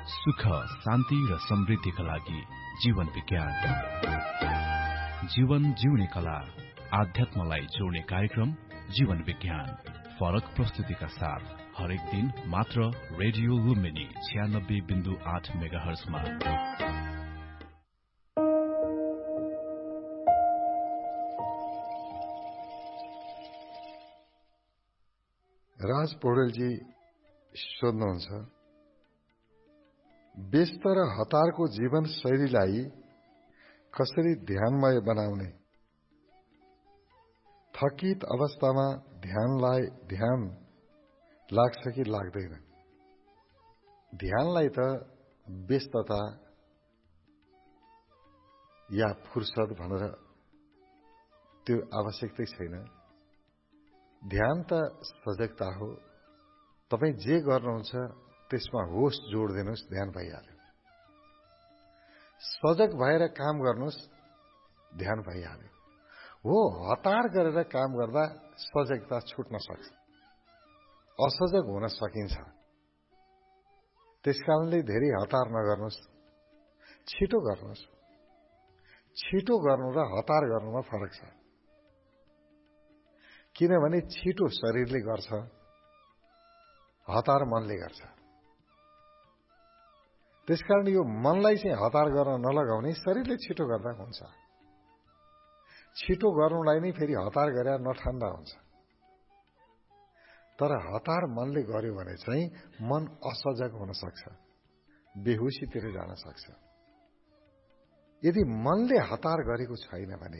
सुख, शान्ति र समृद्धिका लागि जीवन विज्ञान। जीवन जिउने कला, आध्यात्मलाई जोड्ने कार्यक्रम जीवन विज्ञान। फरक प्रस्तुतिका साथ हरेक दिन मात्र रेडियो लुम्बिनी 96.8 मेगाहर्जमा। राज पौडेलजी सोध्नुहुन्छ, व्यस्त र हतारको जीवन शैलीलाई कसरी ध्यानमय बनाउने? थकित अवस्थामा ध्यान लाग्छ कि लाग्दैन? ध्यानलाई त व्यस्तता या फुर्सद भनेर त्यो आवश्यकतै छैन। ध्यान त सजगता हो। तपाई जे गर्नुहुन्छ त्यसमा होश जोड्दिनुस्, ध्यान भइहाल्यो। सजग भएर काम गर्नुस्, ध्यान भइहाल्यो। हो, हतार गरेर काम गर्दा सजगता छुट्न सक्छ, असजग हुन सकिन्छ। त्यसकारणले धेरै हतार नगर्नुस्, छिटो गर्नुस्। छिटो गर्नु र हतार गर्नुमा फरक छ। किनभने छिटो शरीरले गर्छ, हतार मनले गर्छ। त्यसकारण यो मनलाई चाहिँ हतार गर्न नलगाउने, शरीरले छिटो गर्दा हुन्छ। छिटो गर्नुलाई नै फेरि हतार गरे नठान्दा हुन्छ। तर हतार मनले गर्यो भने चाहिँ मन असजग हुन सक्छ, बेहोसीतिर जान सक्छ। यदि मनले हतार गरेको छैन भने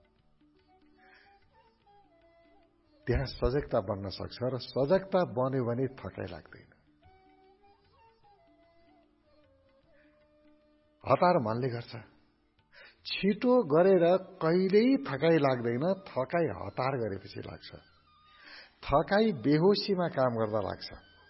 त्यहाँ सजगता बन्न सक्छ र सजगता बन्यो भने थकाइ लाग्दैन। हतार मनले गर्छ। छिटो गरेर कहिल्यै थकाइ लाग्दैन, थकाइ हतार गरेपछि लाग्छ। थकाइ बेहोसीमा काम गर्दा लाग्छ।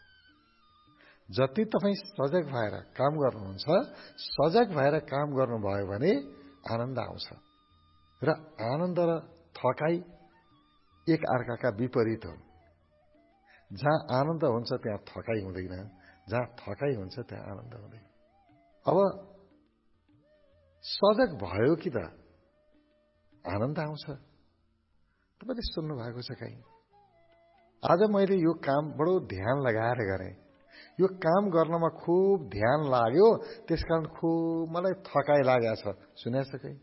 जति तपाई सजग भएर काम गर्नुहुन्छ, सजग भएर काम गर्नुभयो भने आनन्द आउँछ। र आनन्द र थकाइ एक अर्काका विपरीत हुन्। जहाँ आनन्द हुन्छ त्यहाँ थकाइ हुँदैन, जहाँ थकाइ हुन्छ त्यहाँ आनन्द हुँदैन। अब सजग भयो कि त आनन्द आउँछ। तपाईले सुन्नु भएको छ कहीँ? आज मैले यो काम बडो ध्यान लगाएर गरेँ, यो काम गर्नमा खुब ध्यान लाग्यो, त्यसकारण खुब मलाई थकाइ लागेको छ। सुनेछ कहीँ?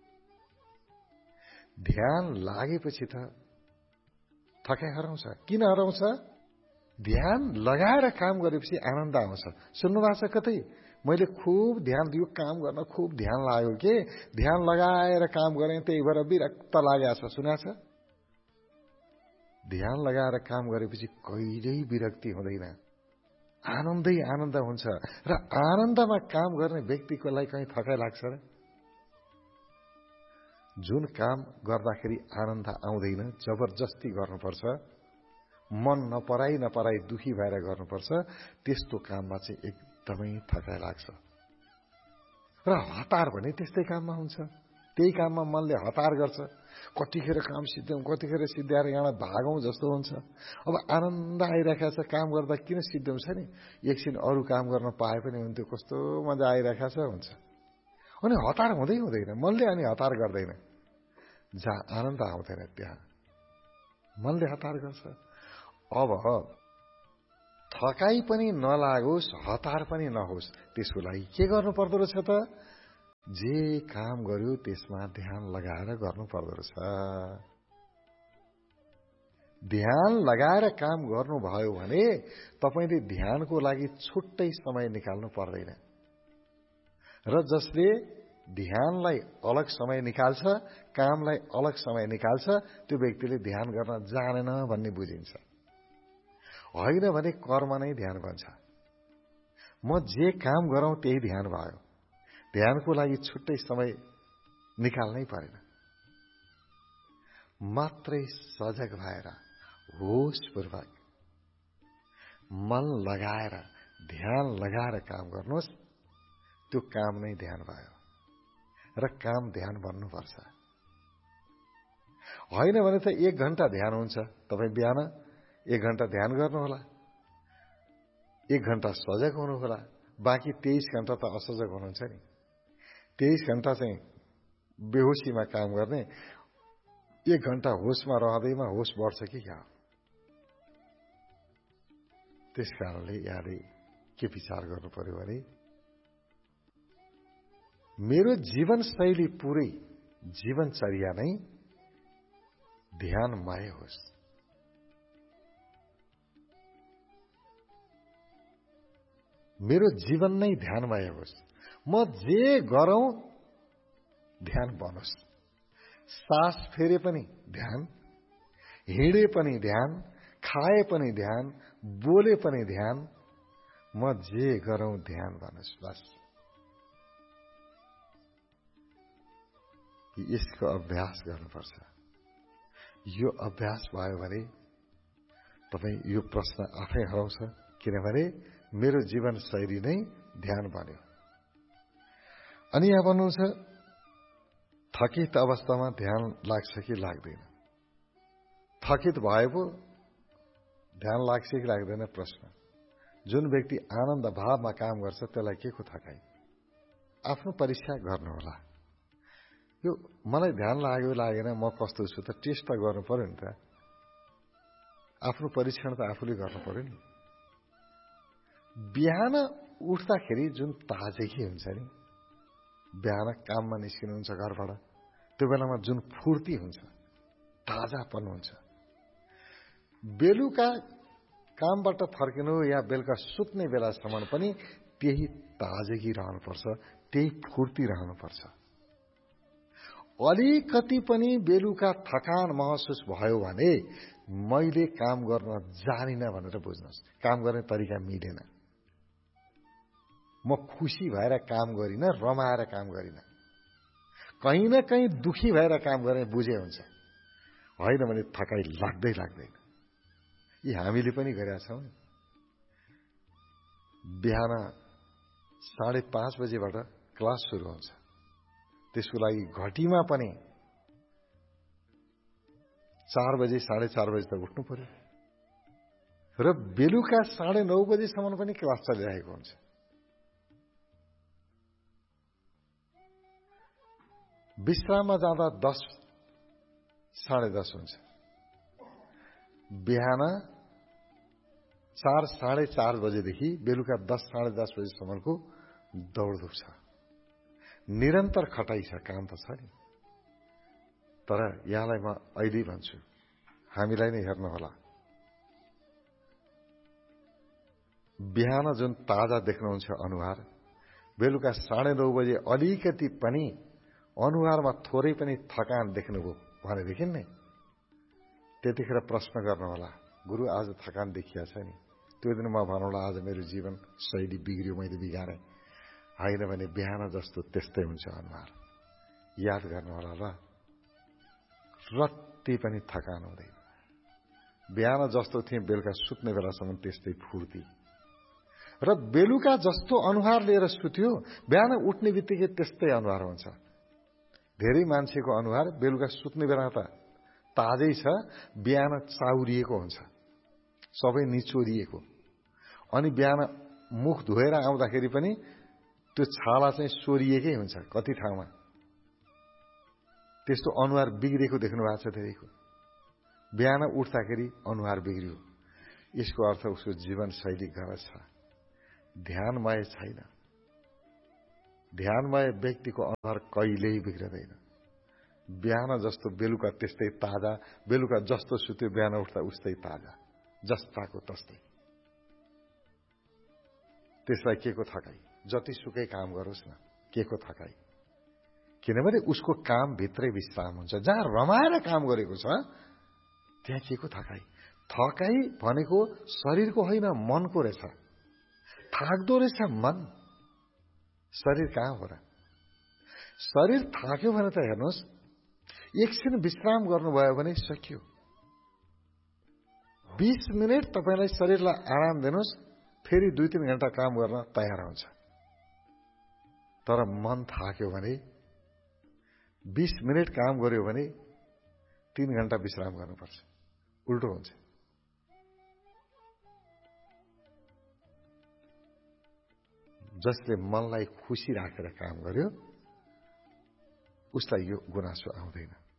ध्यान लागेपछि त थकाइ हराउँछ। किन हराउँछ? ध्यान लगाएर काम गरेपछि आनन्द आउँछ। सुन्नुभएको छ कतै? मैले खुब ध्यान, यो काम गर्न खुब ध्यान लाग्यो के, ध्यान लगाएर काम गरेँ, त्यही भएर विरक्त लागेको छ। सुनेछ? ध्यान लगाएर काम गरेपछि कहिल्यै विरक्ति हुँदैन, आनन्दै आनन्द हुन्छ। र आनन्दमा काम गर्ने व्यक्तिको लागि कहीँ थकाइ लाग्छ र? जुन काम गर्दाखेरि आनन्द आउँदैन, जबरजस्ती गर्नुपर्छ, मन नपराई दुखी भएर गर्नुपर्छ, त्यस्तो काममा चाहिँ एकदमै थकाइ लाग्छ। र हतार भने त्यस्तै काममा हुन्छ। त्यही काममा मनले हतार गर्छ। कतिखेर काम सिद्ध्याउँ, कतिखेर सिद्ध्याएर यहाँ भागौँ जस्तो हुन्छ। अब आनन्द आइरहेको छ काम गर्दा, किन सिद्ध्याउँछ नि? एकछिन अरू काम गर्न पाए पनि हुन्थ्यो, कस्तो मजा आइरहेको छ हुन्छ। अनि हतार हुँदै हुँदैन, मनले अनि हतार गर्दैन। जहाँ आनन्द आउँदैन त्यहाँ मनले हतार गर्छ। अब थकाइ पनि नलागोस्, हतार पनि नहोस्, त्यसको लागि के गर्नु पर्दो रहेछ त? जे काम गर्यो त्यसमा ध्यान लगाएर गर्नु पर्दो रहेछ। ध्यान लगाएर काम गर्नुभयो भने तपाईले ध्यानको लागि छुट्टै समय निकाल्नु पर्दैन। र जसले ध्यानलाई अलग समय निकाल्छ, कामलाई अलग समय निकाल्छ, त्यो व्यक्तिले ध्यान गर्न जानेन भन्ने बुझिन्छ। होइन भने कर्म नै ध्यान भन्छ। म जे काम गरौँ त्यही ध्यान भयो। ध्यानको लागि छुट्टै समय निकाल्नै परेन। मात्रै सजग भएर होशपूर्वक मन लगाएर ध्यान लगाएर काम गर्नुहोस्, त्यो काम नै ध्यान भयो। र काम ध्यान भन्नुपर्छ। होइन भने त 1 घण्टा ध्यान हुन्छ। तपाईँ बिहान 1 घण्टा ध्यान गर्नुहोला, 1 घण्टा सजग हुनुहोला, बाँकी 23 घण्टा त असजग हुनुहुन्छ नि। 23 घण्टा चाहिँ बेहोसीमा काम गर्ने, 1 घण्टा होसमा रहँदैमा होस बढ्छ कि क्या? त्यस कारणले यहाँले के विचार गर्नु पर्यो भने मेरो जीवनशैली पुरै जीवनचर्या नै ध्यानमय होस्। मेरो जीवन नै ध्यानमय होस्। म जे गरौं ध्यान बनोस्। सास फेरे पनि ध्यान, हिँडे पनि ध्यान, खाए पनि ध्यान, बोले पनि ध्यान, म जे गरौं ध्यान बनोस्। बस यसको अभ्यास गर्नुपर्छ। यो अभ्यास भयो भने तपाई यो प्रश्न आफै हराउँछ, किनभने मेरो जीवन शैली नै ध्यान बन्यो। अनि यहाँ भन्नुहुन्छ थकित अवस्थामा ध्यान लाग्छ कि लाग्दैन? थकित भए पो ध्यान लाग्छ कि लाग्दैन प्रश्न। जुन व्यक्ति आनन्द भावमा काम गर्छ त्यसलाई के को थकाइ? आफ्नो परीक्षा गर्नुहोला। यो मलाई ध्यान लाग्यो लागेन, म कस्तो छु त टेस्ट त गर्नु पर्यो नि त। आफ्नो परीक्षण त आफूले गर्नु पर्यो नि। बिहान उठ्दाखेरि जुन ताजगी हुन्छ नि, बिहान काममा निस्किनुहुन्छ घरबाट, त्यो बेलामा जुन फुर्ती हुन्छ, ताजापन हुन्छ। बेलुका कामबाट फर्किनु या बेलुका सुत्ने बेलासम्म पनि त्यही ताजगी रहनुपर्छ, त्यही फुर्ती रहनुपर्छ। अलिकति पनि बेलुका थकान महसुस भयो भने मैले काम गर्न जानिन भनेर बुझ्नुहोस्। काम गर्ने तरिका मिलेन। म खुसी भएर काम गरिन, रमाएर काम गरिन, कहीं न कहीं दुखी भएर काम गर्ने बुझे हुन्छ। होइन भने थकाइ लाग्दै लाग्दैन। यी हामीले पनि गरेका छौं। बिहान 5:30 बजेबाट क्लास सुरु हुन्छ। त्यसको लागि घटीमा पनि 4 बजे 4:30 बजे त उठ्नु पर्यो र बेलुका 9:30 बजेसम्म पनि क्लास चलिरहेको हुन्छ। विश्राममा जाँदा 10 10:30 हुन्छ। बिहान 4 4:30 बजेदेखि बेलुका 10 10:30 बजेसम्मको दौडधुप छ। निरन्तर खटाइ छ, काम त छ नि। तर यहाँलाई म अहिले भन्छु, हामीलाई नै हेर्नु होला। बिहान जुन ताजा देख्नुहुन्छ अनुहार, बेलुका 9:30 बजे अलिकति पनि अनुहारमा थोरै पनि थकान देख्नुभयो भनेदेखि नै त्यतिखेर प्रश्न गर्नु होला, गुरु आज थकान देखिया छ नि। त्यो दिन म भनौँला आज मेरो जीवन शैली बिग्रियो, मैले बिगारे। होइन भने बिहान जस्तो त्यस्तै हुन्छ अनुहार। याद गर्नु होला ल, रत्ती पनि थकान हुँदैन। बिहान जस्तो थिए बेलुका सुत्ने बेलासम्म त्यस्तै फुर्ती। र बेलुका जस्तो अनुहार लिएर सुत्यो, बिहान उठ्ने बित्तिकै त्यस्तै अनुहार हुन्छ। धेरै मान्छेको अनुहार बेलुका सुत्ने बेला त ताजै छ, बिहान चाउरिएको हुन्छ, सबै निचोरिएको। अनि बिहान मुख धोएर आउँदाखेरि पनि त्यो छाला चाहिँ सोरिएकै हुन्छ कति ठाउँमा। त्यस्तो अनुहार बिग्रेको देख्नु भएको छ धेरैको। बिहान उठ्दाखेरि अनुहार बिग्रियो, यसको अर्थ उसको जीवनशैली गलत छ, ध्यानमय छैन। ध्यानमय व्यक्तिको अनुहार कहिल्यै बिग्रदैन। बिहान जस्तो बेलुका त्यस्तै ताजा, बेलुका जस्तो सुत्यो बिहान उठ्दा उस्तै ताजा, जस्ताको तस्तै। त्यसलाई के को थकाइ? जतिसुकै काम गरोस् न, के को थकाइ? किनभने उसको काम भित्रै विश्राम हुन्छ। जहाँ रमाएर काम गरेको छ त्यहाँ के को थकाइ? थकाइ भनेको शरीरको होइन, मनको रहेछ। थाक्दो रहेछ मन, शरीर कहाँ हो र? शरीर थाक्यो भने त हेर्नुहोस्, एकछिन विश्राम गर्नुभयो भने सकियो। 20 मिनट तपाईलाई शरीरलाई आराम दिनुहोस्, फेरि 2-3 घण्टा काम गर्न तयार हुन्छ। तर मन थाक्यो भने 20 मिनट काम गर्यो भने 3 घण्टा विश्राम गर्नुपर्छ। उल्टो हुन्छ। जसले मनलाई खुसी राखेर काम गर्यो उसलाई यो गुनासो आउँदैन।